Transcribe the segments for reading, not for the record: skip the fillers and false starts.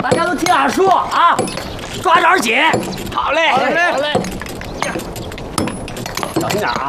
大家都听俺说啊，抓点紧。好嘞，好嘞，好嘞。小心点啊！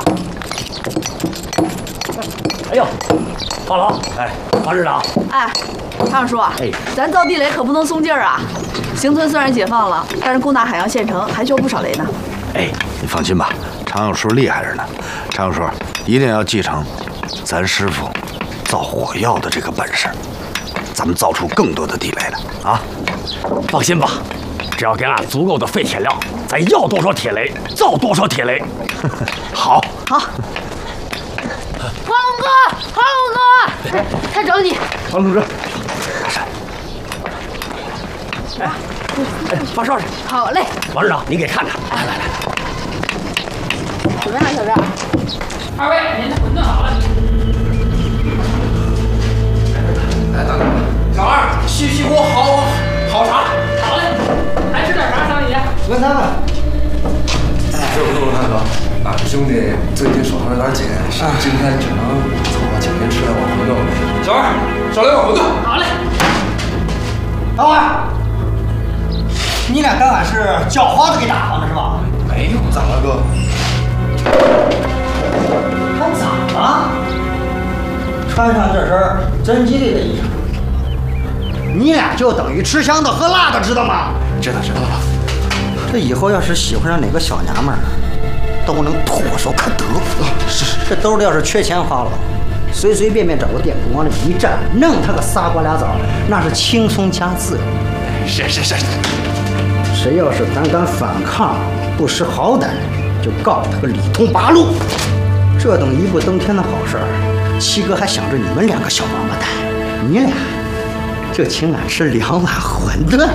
哎呦，花老，哎，花市长， 哎，常叔，哎，咱造地雷可不能松劲儿啊！邢村虽然解放了，但是攻打海洋县城还需要不少雷呢。 哎，你放心吧，常有叔厉害着呢。常有叔一定要继承咱师傅造火药的这个本事，咱们造出更多的地雷来啊！ 放心吧，只要给俺足够的废铁料，咱要多少铁雷造多少铁雷。好， 好。 黄龙哥，他找你。 王同志，哎，发哨去。 好嘞。 王市长，你给看看。来来来。 怎么样，小赵？ 二位，您的馄饨好了。 来，大哥，小二，续锅好茶。 好嘞，还吃点啥，小李？ 问他们。对不住，大哥，俺兄弟最近手上有点紧，今天只能凑合请您吃两碗馄饨。小二，少来碗馄饨。 好嘞。 老二，你俩刚俺是叫花子给打发的是吧？ 没有，咋了哥？ 还咋了？穿上这身侦缉队的衣裳，你俩就等于吃香的喝辣的，知道吗？ 知道了。 这以后要是喜欢上哪个小娘们儿，都能唾手可得。 是。 这兜里要是缺钱花了，随随便便找个店铺往里一站，弄他个仨瓜俩枣，那是轻松加自由。 是。 谁要是胆敢反抗，不识好歹，就告他个里通八路。这等一步登天的好事儿，七哥还想着你们两个小王八蛋，你俩就请俺吃2碗馄饨。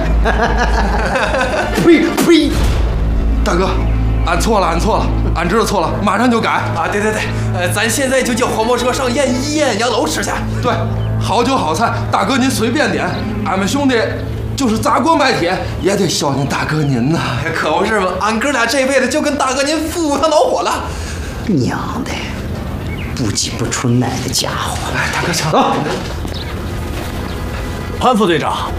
呸！ 大哥，俺错了，俺知道错了，马上就改啊！对，咱现在就叫黄包车上艳阳楼吃去。 对，好酒好菜，大哥您随便点，俺们兄弟就是砸锅卖铁也得孝敬大哥您呐。 可不是吗？俺哥俩这辈子就跟大哥您赴汤蹈火了。 娘的，不挤不出奶的家伙！ 哎，大哥请。 走。 潘副队长，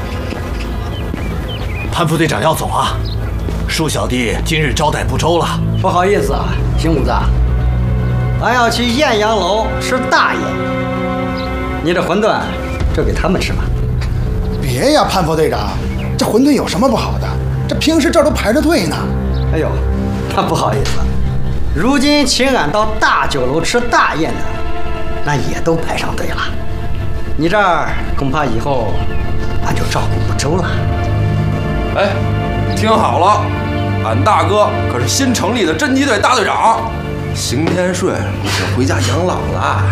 潘副队长要走啊！恕小弟今日招待不周了， 不好意思啊，邢五子，俺要去艳阳楼吃大宴，你这馄饨就给他们吃吧。 别呀，潘副队长，这馄饨有什么不好的？这平时这儿都排着队呢。 哎呦，那不好意思，如今请俺到大酒楼吃大宴的，那也都排上队了。你这儿恐怕以后俺就照顾不周了。 哎，听好了，俺大哥可是新成立的侦缉队大队长，邢天顺是回家养老了。啊？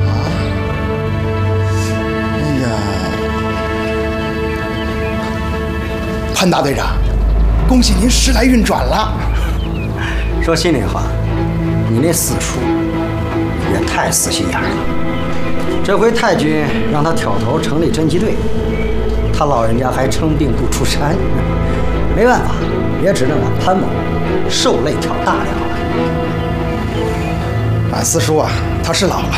哎呀，潘大队长，恭喜您时来运转了。 说心里话，你那四叔也太死心眼了。这回太君让他挑头成立侦缉队，他老人家还称病不出山，没办法，也只能让潘某受累挑大梁了。 俺四叔啊，他是老了，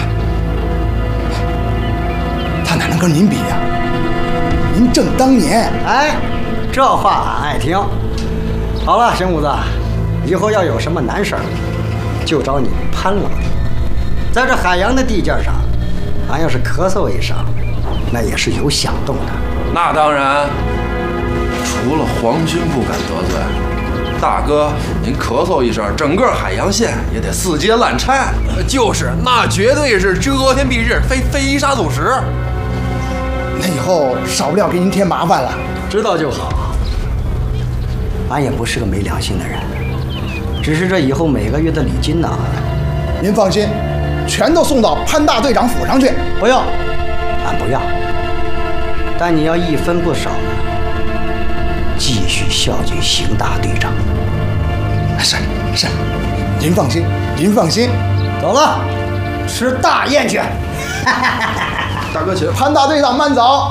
他哪能跟您比呀？您正当年。 哎，这话俺爱听。好了，邢五子，以后要有什么难事儿，就找你潘老弟。在这海洋的地界上，俺要是咳嗽一声，那也是有响动的。 那当然，除了皇军不敢得罪，大哥您咳嗽一声，整个海洋县也得四街烂拆。 就是，那绝对是遮天蔽日，非杀祖石。 那以后少不了给您添麻烦了。 知道就好。俺也不是个没良心的人，只是这以后每个月的礼金呢， 您放心，全都送到潘大队长府上去。 不要，俺不要。但你要一分不少的继续孝敬邢大队长。 是，您放心，您放心。 走了，吃大宴去。 大哥请。 潘大队长慢走。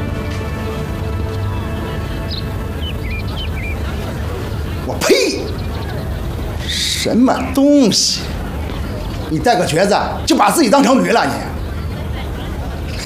我呸！什么东西？你带个瘸子就把自己当成驴了你？